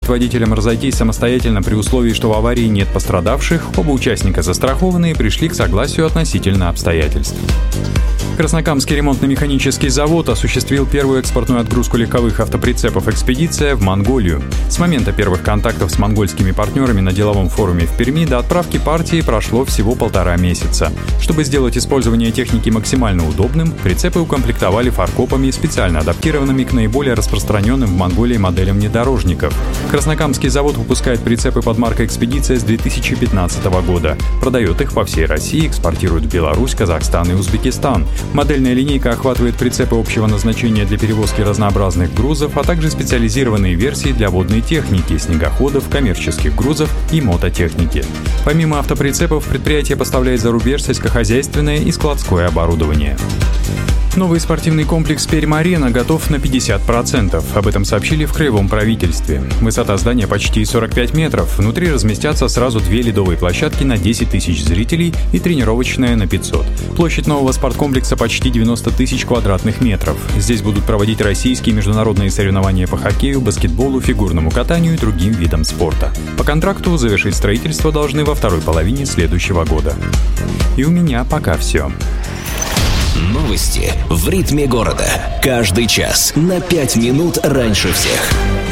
водителям разойтись самостоятельно при условии, что в аварии нет пострадавших, оба участника застрахованы и пришли к согласию относительно обстоятельств. Краснокамский ремонтно-механический завод осуществил первую экспортную отгрузку легковых автоприцепов «Экспедиция» в Монголию. С момента первых контактов с монгольскими партнерами на деловом форуме в Перми до отправки партии прошло всего 1,5 месяца. Чтобы сделать использование техники максимально удобным, прицепы укомплектовали фаркопами, специально адаптированными к наиболее распространенным в Монголии моделям внедорожников. Краснокамский завод выпускает прицепы под маркой «Экспедиция» с 2015 года. Продает их по всей России, экспортирует в Беларусь, Казахстан и Узбекистан. Модельная линейка охватывает прицепы общего назначения для перевозки разнообразных грузов, а также специализированные версии для водной техники, снегоходов, коммерческих грузов и мототехники. Помимо автоприцепов, предприятие поставляет за рубеж сельскохозяйственное и складское оборудование. Новый спортивный комплекс «Пермь-Арена» готов на 50%. Об этом сообщили в краевом правительстве. Высота здания почти 45 метров. Внутри разместятся сразу 2 ледовые площадки на 10 тысяч зрителей и тренировочная на 500. Площадь нового спорткомплекса почти 90 тысяч квадратных метров. Здесь будут проводить российские международные соревнования по хоккею, баскетболу, фигурному катанию и другим видам спорта. По контракту завершить строительство должны во второй половине следующего года. И у меня пока все. Новости в ритме города. Каждый час на 5 минут раньше всех.